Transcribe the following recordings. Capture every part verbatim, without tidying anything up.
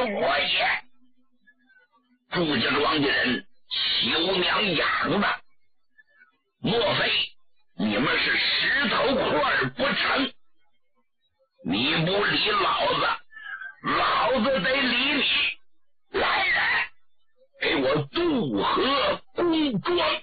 我也。祝家庄的人休娘养的，莫非你们是石头块不成？你不理老子，老子得理你。来人，给我渡河公庄。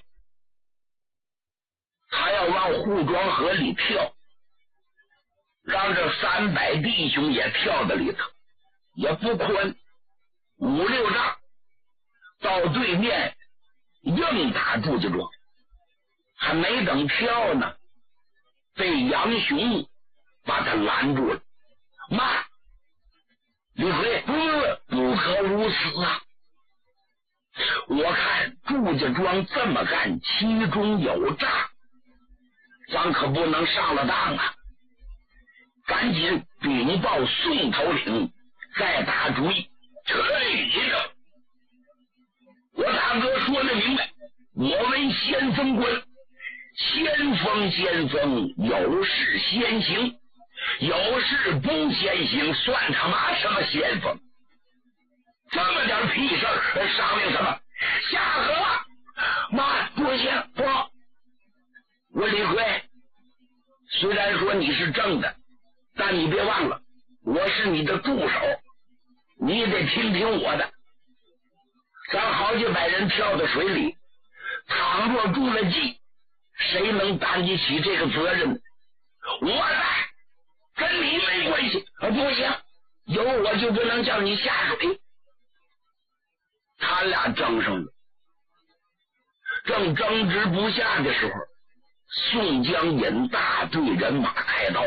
他要往护庄河里跳，让这三百弟兄也跳到里头，也不宽，五六丈，到对面硬打祝家庄。还没等跳呢，被杨雄把他拦住了。慢，李逵，不不可如此啊！我看祝家庄这么干，其中有诈，咱可不能上了当啊！赶紧禀报宋头领，再打主意。退着！我大哥说的明白，我为先锋官，先锋先锋，有事先行，有事不先行，算他妈什么先锋？这么点屁事儿，商量什么？下河！妈，不行，不好！我李逵，虽然说你是正的，但你别忘了，我是你的助手，你得听听我的。咱好几百人跳到水里，倘若住了计，谁能担得起这个责任？我在，跟你没关系。啊，不行，有我就不能叫你下水。他俩争上了，正争执不下的时候，宋江引大队人马开道。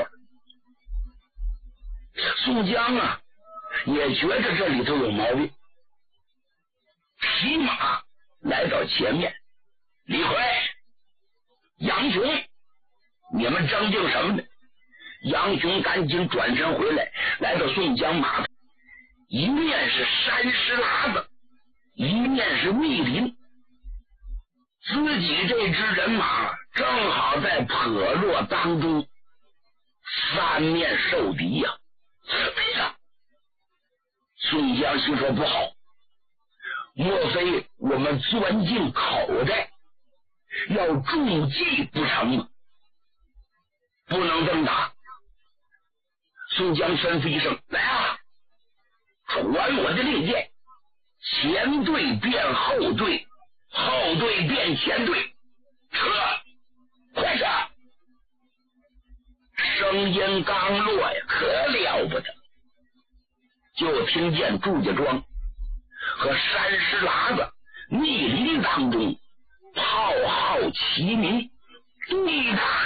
宋江啊，也觉得这里头有毛病，骑马来到前面。李逵、杨雄，你们争竞什么呢？杨雄赶紧转身回来，来到宋江马头，一面是山石喇子，一面是密林，自己这支人马正好在破落当中，三面受敌呀、啊！哎呀，宋江心说不好，莫非我们钻进口袋，要中计不成吗？不能这么打。宋江吩咐一声：“来啊，传我的令箭，前队变后队，后队变前队，撤，快撤！”声音刚落呀，可了不得，就听见祝家庄和山石喇子密林当中炮号齐鸣，对打。